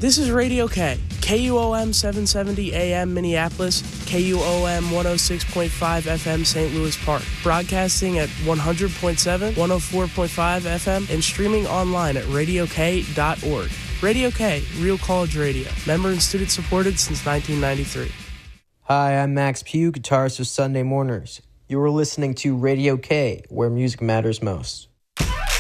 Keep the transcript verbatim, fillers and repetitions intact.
This is Radio K, K U O M seven seventy A M Minneapolis, K U O M one oh six point five F M Saint Louis Park, broadcasting at one hundred point seven, one oh four point five F M, and streaming online at radio k dot org. Radio K, Real College Radio, member and student supported since nineteen ninety-three. Hi, I'm Max Pugh, guitarist of Sunday Mourners. You are listening to Radio K, where music matters most.